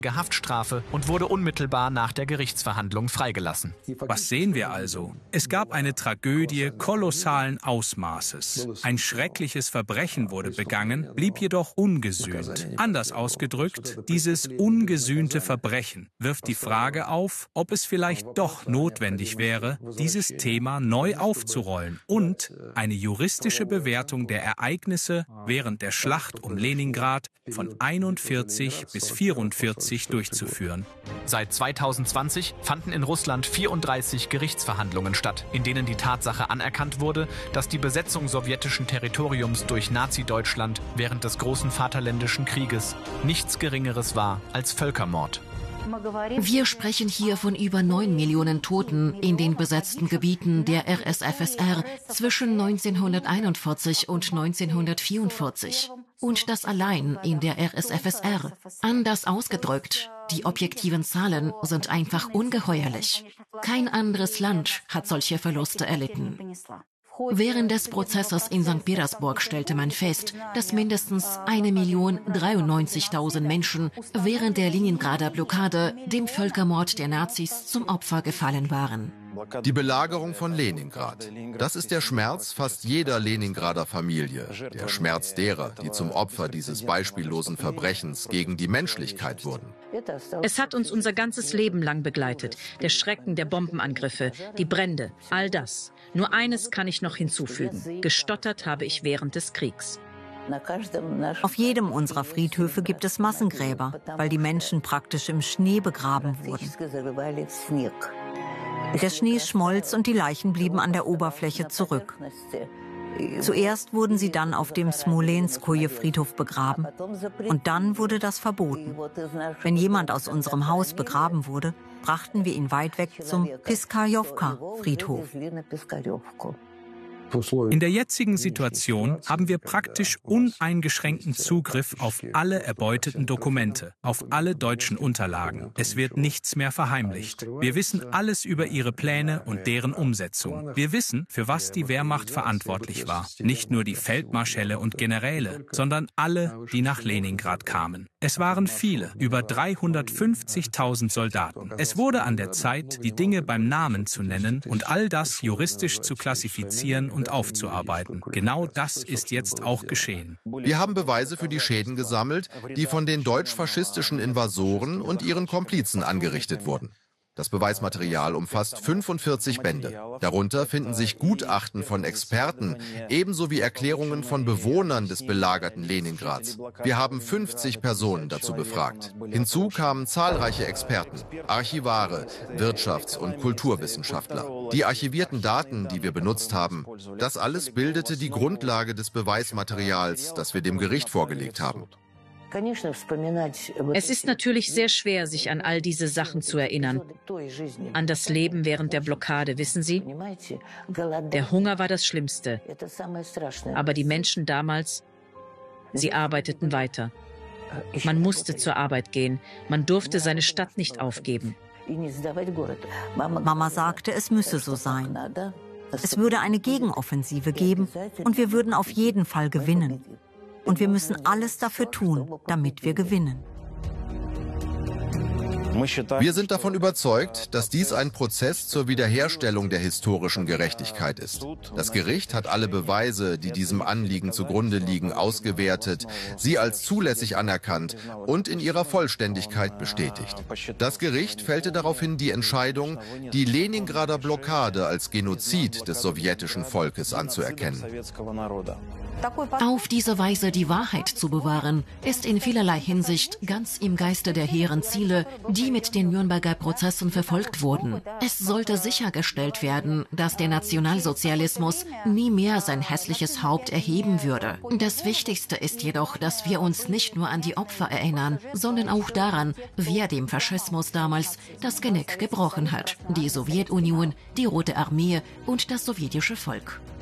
Haftstrafe und wurde unmittelbar nach der Gerichtsverhandlung freigelassen. Was sehen wir also? Es gab eine Tragödie kolossalen Ausmaßes. Ein schreckliches Verbrechen wurde begangen, blieb jedoch ungesühnt. Anders ausgedrückt, dieses ungesühnte Verbrechen wirft die Frage auf, ob es vielleicht doch notwendig wäre, dieses Thema neu aufzurollen und eine juristische Bewertung der Ereignisse während der Schlacht um Leningrad von 41 bis 44 durchzuführen. Seit 2020 fanden in Russland 34 Gerichtsverhandlungen statt, in denen die Tatsache anerkannt wurde, dass die Besetzung sowjetischen Territoriums durch Nazi-Deutschland während des Großen Vaterländischen Krieges nichts Geringeres war als Völkermord. Wir sprechen hier von über 9 Millionen Toten in den besetzten Gebieten der RSFSR zwischen 1941 und 1944. Und das allein in der RSFSR. Anders ausgedrückt, die objektiven Zahlen sind einfach ungeheuerlich. Kein anderes Land hat solche Verluste erlitten. Während des Prozesses in St. Petersburg stellte man fest, dass mindestens 1.093.000 Menschen während der Leningrader Blockade dem Völkermord der Nazis zum Opfer gefallen waren. Die Belagerung von Leningrad. Das ist der Schmerz fast jeder Leningrader Familie. Der Schmerz derer, die zum Opfer dieses beispiellosen Verbrechens gegen die Menschlichkeit wurden. Es hat uns unser ganzes Leben lang begleitet. Der Schrecken der Bombenangriffe, die Brände, all das. Nur eines kann ich noch hinzufügen. Gestottert habe ich während des Kriegs. Auf jedem unserer Friedhöfe gibt es Massengräber, weil die Menschen praktisch im Schnee begraben wurden. Der Schnee schmolz und die Leichen blieben an der Oberfläche zurück. Zuerst wurden sie dann auf dem Smolenskoje-Friedhof begraben und dann wurde das verboten. Wenn jemand aus unserem Haus begraben wurde, brachten wir ihn weit weg zum Piskarjowka-Friedhof. In der jetzigen Situation haben wir praktisch uneingeschränkten Zugriff auf alle erbeuteten Dokumente, auf alle deutschen Unterlagen. Es wird nichts mehr verheimlicht. Wir wissen alles über ihre Pläne und deren Umsetzung. Wir wissen, für was die Wehrmacht verantwortlich war. Nicht nur die Feldmarschälle und Generäle, sondern alle, die nach Leningrad kamen. Es waren viele, über 350.000 Soldaten. Es wurde an der Zeit, die Dinge beim Namen zu nennen und all das juristisch zu klassifizieren und aufzuarbeiten. Genau das ist jetzt auch geschehen. Wir haben Beweise für die Schäden gesammelt, die von den deutsch-faschistischen Invasoren und ihren Komplizen angerichtet wurden. Das Beweismaterial umfasst 45 Bände. Darunter finden sich Gutachten von Experten, ebenso wie Erklärungen von Bewohnern des belagerten Leningrads. Wir haben 50 Personen dazu befragt. Hinzu kamen zahlreiche Experten, Archivare, Wirtschafts- und Kulturwissenschaftler. Die archivierten Daten, die wir benutzt haben, das alles bildete die Grundlage des Beweismaterials, das wir dem Gericht vorgelegt haben. Es ist natürlich sehr schwer, sich an all diese Sachen zu erinnern. An das Leben während der Blockade, wissen Sie? Der Hunger war das Schlimmste. Aber die Menschen damals, sie arbeiteten weiter. Man musste zur Arbeit gehen. Man durfte seine Stadt nicht aufgeben. Mama sagte, es müsse so sein. Es würde eine Gegenoffensive geben und wir würden auf jeden Fall gewinnen. Und wir müssen alles dafür tun, damit wir gewinnen. Wir sind davon überzeugt, dass dies ein Prozess zur Wiederherstellung der historischen Gerechtigkeit ist. Das Gericht hat alle Beweise, die diesem Anliegen zugrunde liegen, ausgewertet, sie als zulässig anerkannt und in ihrer Vollständigkeit bestätigt. Das Gericht fällte daraufhin die Entscheidung, die Leningrader Blockade als Genozid des sowjetischen Volkes anzuerkennen. Auf diese Weise die Wahrheit zu bewahren, ist in vielerlei Hinsicht ganz im Geiste der hehren Ziele, die mit den Nürnberger Prozessen verfolgt wurden. Es sollte sichergestellt werden, dass der Nationalsozialismus nie mehr sein hässliches Haupt erheben würde. Das Wichtigste ist jedoch, dass wir uns nicht nur an die Opfer erinnern, sondern auch daran, wer dem Faschismus damals das Genick gebrochen hat. Die Sowjetunion, die Rote Armee und das sowjetische Volk.